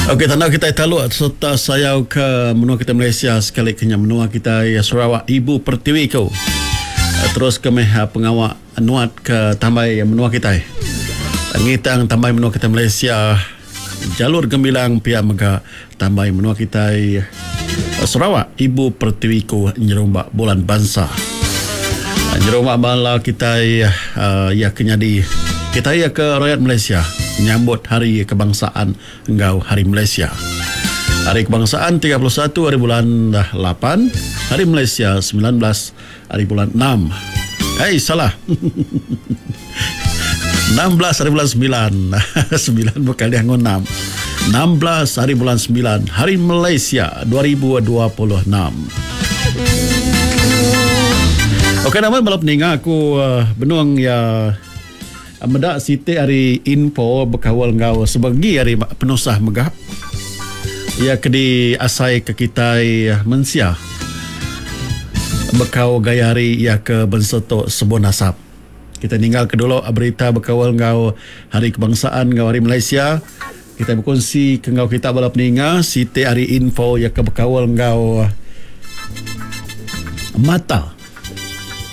Okey, tanda kita taluk serta sayau ke menua kita Malaysia sekali kenya menua kita ya Sarawak Ibu Pertiwi ko. Terus ke pengawak nuat ke tambai menua kita. Ngitang tambai menua kita Malaysia jalur gembilang pihak mega tambai menua kita Sarawak Ibu Pertiwi ko nyerombak bulan bangsa. Nyerombak bala kita ya kenya di kita ya ke rakyat Malaysia menyambut Hari Kebangsaan Engkau Hari Malaysia. Hari Kebangsaan 31 hari bulan 8, Hari Malaysia 19 hari bulan 6. Salah. 16 hari bulan 9. 9 berkali dengan 6. 16 hari bulan 9, Hari Malaysia 2026. Okey, nama balap ninga aku benuang ya Medak Siti hari info berkawal ngau sebagi hari penusah megah. Ya kedi asai ke kita mensia. Berkau gaya hari ya ke benseto sebuah nasab. Kita tinggal ke dulu berita berkawal ngau Hari Kebangsaan ngau Hari Malaysia. Kita berkongsi ke ngau kita balap ninga Siti hari info ya ke berkawal ngau mata